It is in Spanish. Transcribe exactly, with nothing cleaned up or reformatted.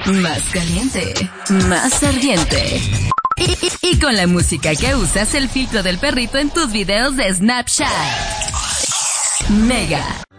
más caliente, más ardiente. Y, y, y con la música que usas, el filtro del perrito en tus videos de Snapchat. Mega.